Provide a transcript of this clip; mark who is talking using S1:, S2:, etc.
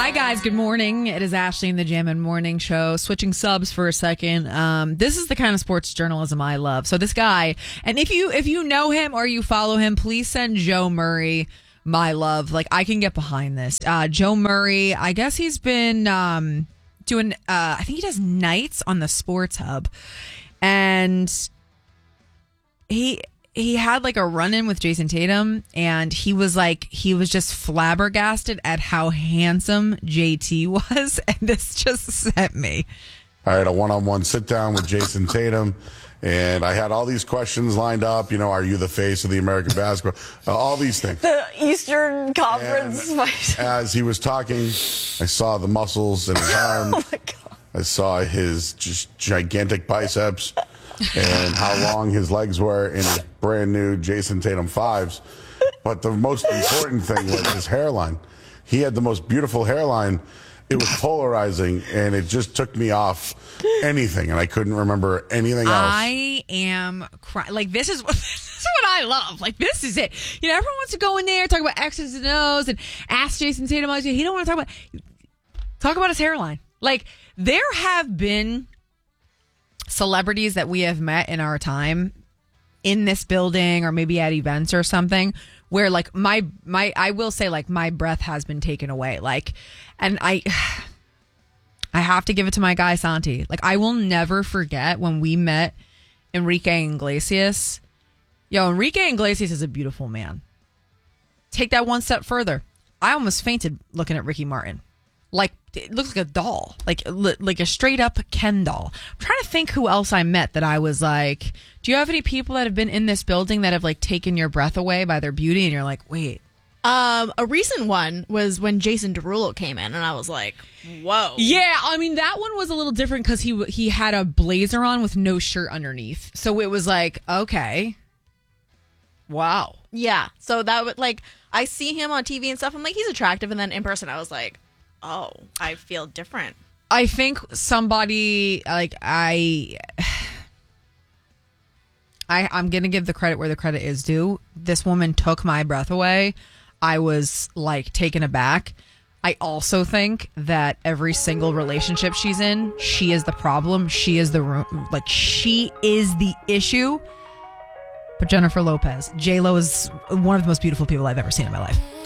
S1: Hi, guys. Good morning. It is Ashley in the Jammin' Morning Show. Switching subs for a second. This is the kind of sports journalism I love. So this guy, and if you know him or you follow him, please send Joe Murray my love. Like, I can get behind this. Joe Murray, I guess he's been doing, I think he does nights on the Sports Hub. And he had like a run-in with Jason Tatum, and he was just flabbergasted at how handsome JT was, and this just set me.
S2: I had a one-on-one sit-down with Jason Tatum, and I had all these questions lined up. You know, are you the face of the American basketball? All these things.
S3: The Eastern Conference fight.
S2: As he was talking, I saw the muscles in his arm.
S3: Oh, my God.
S2: I saw his just gigantic biceps and how long his legs were in his brand new Jason Tatum 5s. But the most important thing was his hairline. He had the most beautiful hairline. It was polarizing, and it just took me off anything, and I couldn't remember anything else.
S1: I am crying. Like, this is what I love. Like, this is it. You know, everyone wants to go in there, talk about X's and O's, and ask Jason Tatum. He don't want to talk about his hairline. Like, there have been celebrities that we have met in our time in this building or maybe at events or something where like my I will say like my breath has been taken away. Like, and I have to give it to my guy Santi. Like, I will never forget when we met Enrique Iglesias. Yo, Enrique Iglesias is a beautiful man. Take that one step further. I almost fainted looking at Ricky Martin. Like, it looks like a doll, like a straight up Ken doll. I'm trying to think who else I met that I was like, do you have any people that have been in this building that have like taken your breath away by their beauty? And you're like, wait.
S3: A recent one was when Jason Derulo came in, and I was like, whoa.
S1: Yeah, I mean, that one was a little different because he had a blazer on with no shirt underneath. So it was like, okay. Wow.
S3: Yeah. So that would like, I see him on TV and stuff. I'm like, he's attractive. And then in person, I was like, oh, I feel different.
S1: I think somebody like I'm going to give the credit where the credit is due. This woman took my breath away. I was like taken aback. I also think that every single relationship she's in, she is the problem. She is the she is the issue. But Jennifer Lopez, J-Lo is one of the most beautiful people I've ever seen in my life.